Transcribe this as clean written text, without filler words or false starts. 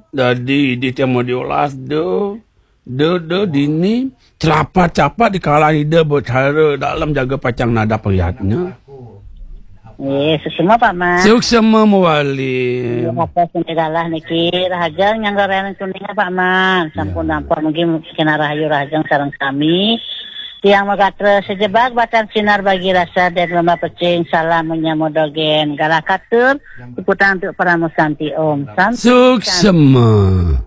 Jadi di temo diolas dini celapat-capat di kala ida bercara dalam jaga pacang nada perihatnya. Semua Pak Man. Suksema mewali. Apa sendiralah niki rahajang yang gorengan kuningan Pak Man. Sampun nampak mungkin kena rahayu rahajang sareng kami. Tiang magatra sejebak batan sinar bagi rasa dan lomba pecing salam menyamodogen galakatur keputan untuk para musanti om. Suksema.